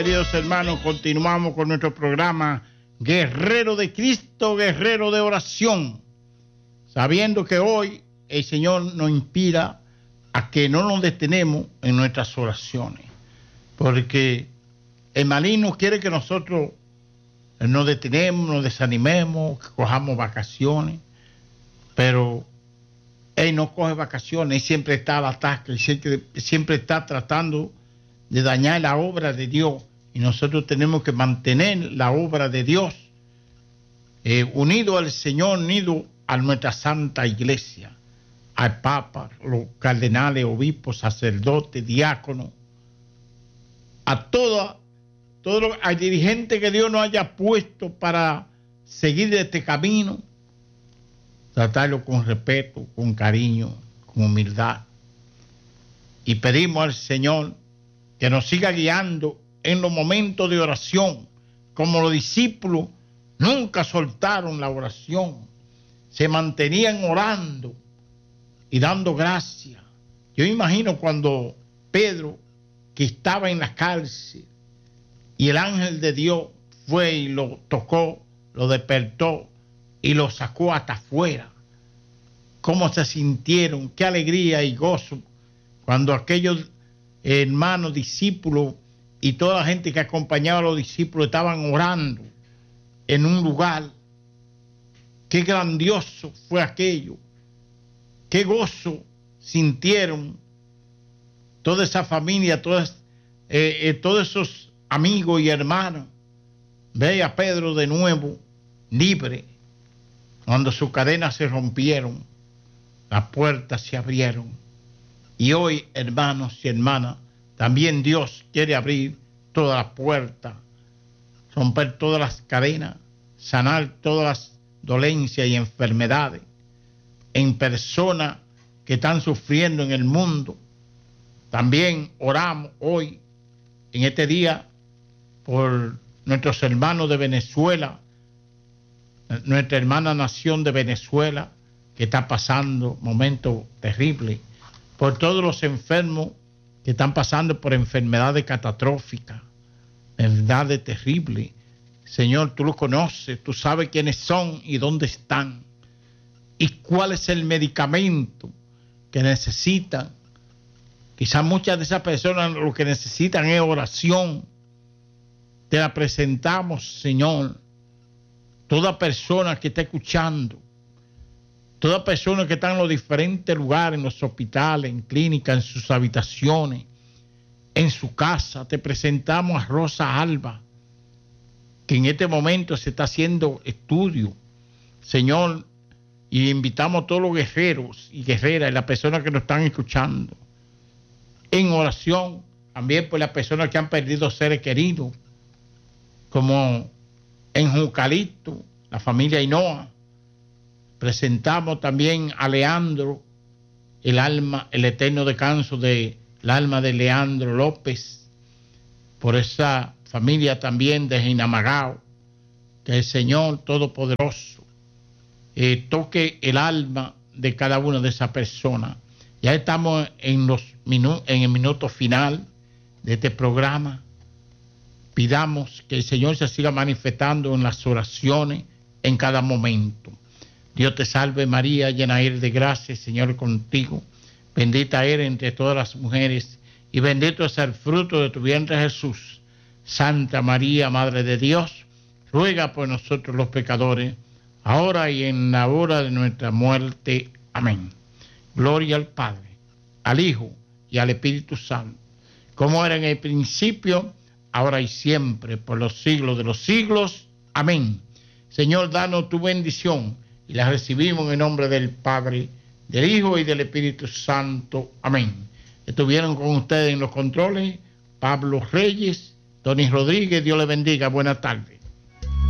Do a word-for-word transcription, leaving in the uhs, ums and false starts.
queridos hermanos, continuamos con nuestro programa Guerrero de Cristo, Guerrero de Oración, sabiendo que hoy el Señor nos inspira a que no nos detenemos en nuestras oraciones, porque el maligno quiere que nosotros nos detenemos, nos desanimemos, que cojamos vacaciones, pero Él no coge vacaciones, Él siempre está al ataque, Él siempre, siempre está tratando de dañar la obra de Dios, y nosotros tenemos que mantener la obra de Dios eh, unido al Señor, unido a nuestra Santa Iglesia, al Papa, los cardenales, obispos, sacerdotes, diáconos, a toda, todo lo, al dirigente que Dios nos haya puesto para seguir este camino, tratarlo con respeto, con cariño, con humildad, y pedimos al Señor que nos siga guiando en los momentos de oración, como los discípulos nunca soltaron la oración, se mantenían orando y dando gracias. Yo imagino cuando Pedro, que estaba en la cárcel, y el ángel de Dios fue y lo tocó, lo despertó y lo sacó hasta afuera, cómo se sintieron, qué alegría y gozo cuando aquellos hermanos, discípulos y toda la gente que acompañaba a los discípulos estaban orando en un lugar. Qué grandioso fue aquello, qué gozo sintieron toda esa familia, todas, eh, eh, todos esos amigos y hermanos. Ve a Pedro de nuevo libre, cuando sus cadenas se rompieron, las puertas se abrieron. Y hoy, hermanos y hermanas, también Dios quiere abrir todas las puertas, romper todas las cadenas, sanar todas las dolencias y enfermedades en personas que están sufriendo en el mundo. También oramos hoy, en este día, por nuestros hermanos de Venezuela, nuestra hermana nación de Venezuela, que está pasando momentos terribles, por todos los enfermos que están pasando por enfermedades catastróficas, enfermedades terribles. Señor, tú los conoces, tú sabes quiénes son y dónde están, y cuál es el medicamento que necesitan. Quizás muchas de esas personas lo que necesitan es oración. Te la presentamos, Señor. Toda persona que está escuchando, toda persona que está en los diferentes lugares, en los hospitales, en clínicas, en sus habitaciones, en su casa, te presentamos a Rosa Alba, que en este momento se está haciendo estudio, Señor, y invitamos a todos los guerreros y guerreras y las personas que nos están escuchando en oración, también por las personas que han perdido seres queridos, como en Jucalito, la familia Hinoa. Presentamos también a Leandro, el alma, el eterno descanso del alma de Leandro López, por esa familia también de Jinamagao, que el Señor Todopoderoso eh, toque el alma de cada una de esas personas. Ya estamos en, los minu- en el minuto final de este programa. Pidamos que el Señor se siga manifestando en las oraciones en cada momento. Dios te salve María, llena eres de gracia, el Señor es contigo. Bendita eres entre todas las mujeres y bendito es el fruto de tu vientre Jesús. Santa María, Madre de Dios, ruega por nosotros los pecadores, ahora y en la hora de nuestra muerte. Amén. Gloria al Padre, al Hijo y al Espíritu Santo, como era en el principio, ahora y siempre, por los siglos de los siglos. Amén. Señor, danos tu bendición y la recibimos en el nombre del Padre, del Hijo y del Espíritu Santo. Amén. Estuvieron con ustedes en los controles Pablo Reyes, Tony Rodríguez. Dios les bendiga. Buenas tardes.